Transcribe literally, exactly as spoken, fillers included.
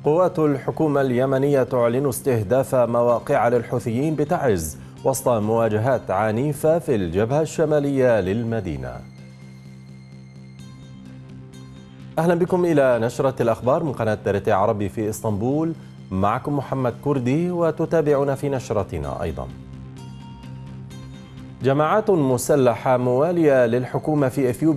قوات الحكومة اليمنية تعلن استهداف مواقع للحوثيين بتعز وسط مواجهات عنيفة في الجبهة الشمالية للمدينة. أهلا بكم إلى نشرة الأخبار من قناة ترتي عربي في إسطنبول، معكم محمد كردي، وتتابعنا في نشرتنا أيضا. جماعات مسلحة موالية للحكومة في إثيوبيا